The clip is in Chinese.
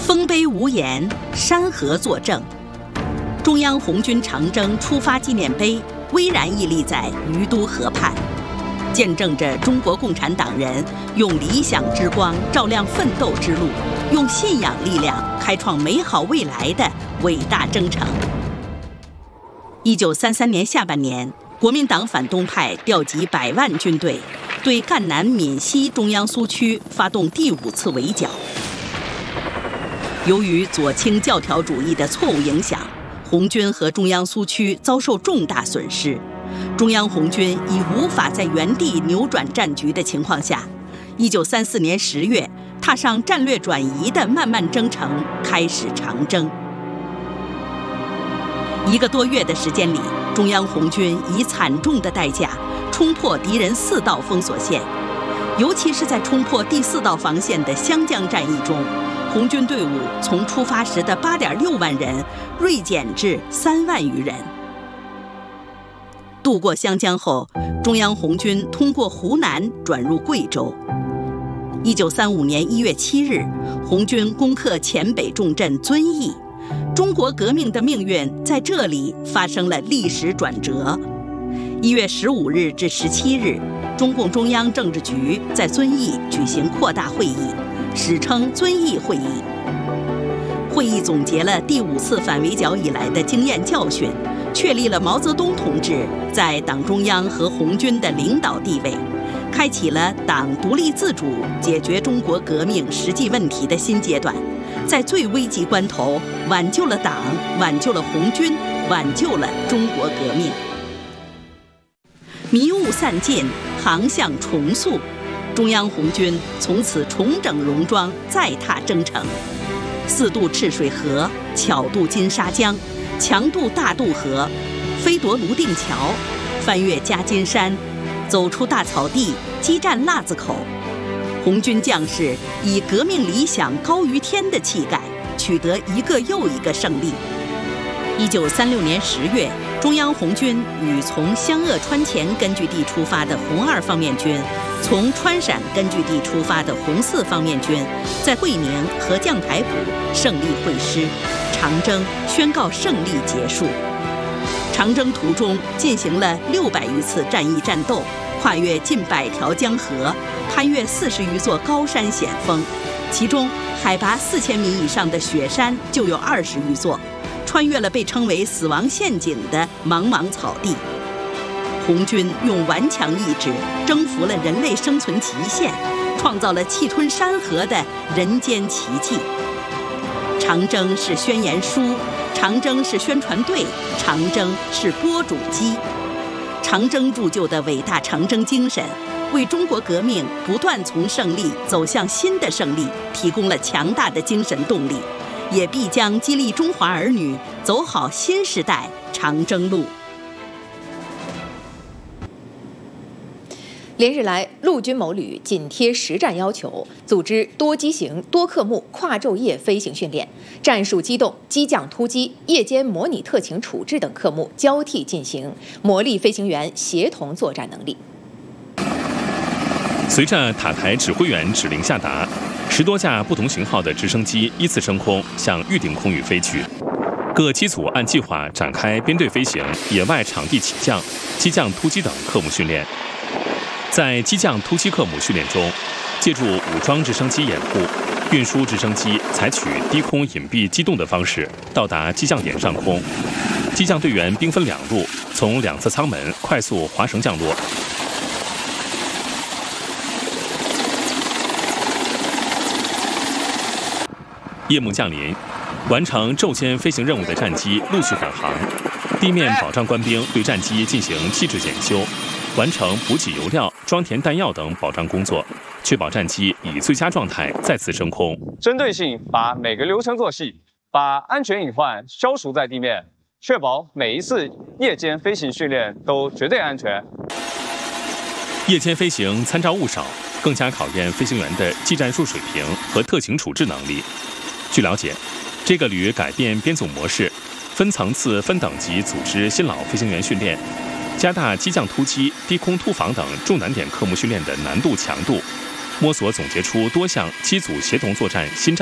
丰碑无言，山河作证。中央红军长征出发纪念碑巍然屹立在于都河畔，见证着中国共产党人用理想之光照亮奋斗之路，用信仰力量开创美好未来的伟大征程。1933年下半年，国民党反动派调集100万军队，对赣南闽西中央苏区发动第5次围剿。由于左倾教条主义的错误影响，红军和中央苏区遭受重大损失。中央红军已无法在原地扭转战局的情况下，1934年10月，踏上战略转移的漫漫征程，开始长征。1个多月的时间里，中央红军以惨重的代价冲破敌人4道封锁线，尤其是在冲破第4道防线的湘江战役中，红军队伍从出发时的8.6万人锐减至3万余人。渡过湘江后，中央红军通过湖南转入贵州。1935年1月7日，红军攻克黔北重镇遵义，中国革命的命运在这里发生了历史转折。1月15日至17日，中共中央政治局在遵义举行扩大会议，史称遵义会议。会议总结了第5次反围剿以来的经验教训，确立了毛泽东同志在党中央和红军的领导地位，开启了党独立自主解决中国革命实际问题的新阶段，在最危急关头挽救了党，挽救了红军，挽救了中国革命。迷雾散尽，航向重塑，中央红军从此重整戎装，再踏征程。4渡赤水河，巧渡金沙江，强渡大渡河，飞夺泸定桥，翻越夹金山，走出大草地，激战腊子口。红军将士以革命理想高于天的气概，取得一个又一个胜利。1936年10月，中央红军与从湘鄂川黔根据地出发的红2方面军，从川陕根据地出发的红4方面军，在会宁和将台堡胜利会师，长征宣告胜利结束。长征途中进行了600余次战役战斗，跨越近100条江河，攀越40余座高山险峰，其中海拔4000米以上的雪山就有20余座，穿越了被称为死亡陷阱的茫茫草地。红军用顽强意志征服了人类生存极限，创造了气吞山河的人间奇迹。长征是宣言书，长征是宣传队，长征是播种机。长征铸就的伟大长征精神，为中国革命不断从胜利走向新的胜利提供了强大的精神动力，也必将激励中华儿女走好新时代长征路。 连日来，陆军某旅紧贴实战要求，组织多机型、多科目跨昼夜飞行训练，战术机动、机降突击、夜间模拟特情处置等科目交替进行，磨砺飞行员协同作战能力。 随着塔台指挥员指令下达，10多架不同型号的直升机依次升空，向预定空域飞去。各机组按计划展开编队飞行、野外场地起降、机降突击等科目训练。在机降突击科目训练中，借助武装直升机掩护，运输直升机采取低空隐蔽机动的方式到达机降点上空。机降队员兵分2路，从2侧舱门快速滑绳降落。夜幕降临，完成昼间飞行任务的战机陆续返航，地面保障官兵对战机进行气质检修，完成补给油料、装填弹药等保障工作，确保战机以最佳状态再次升空。 针对性把每个流程做细，把安全隐患消除在地面，确保每一次夜间飞行训练都绝对安全。 夜间飞行参照物少，更加考验飞行员的技战术水平和特情处置能力。据了解，这个旅改变编组模式，分层次、分等级组织新老飞行员训练，加大机降突击、低空突防等重难点科目训练的难度强度，摸索总结出多项机组协同作战新战